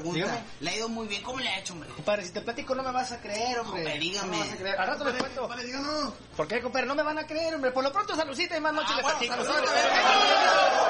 pregunta. Dígame. Le ha ido muy bien. ¿Cómo le ha hecho, hombre? Compadre, si te platico no me vas a creer, hombre. Hombre, dígame. No me vas a creer. Al rato les cuento. Vale, díganos. ¿Por qué, compadre? No me van a creer, hombre. Por lo pronto, saludcita y más noche les bueno, platico. saludcita,